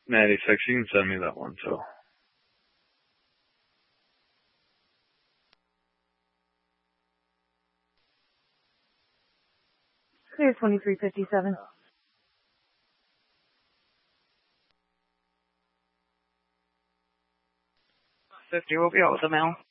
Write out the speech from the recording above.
96. You can send me that one, so. Clear 2357. 50, we'll be out with the mail.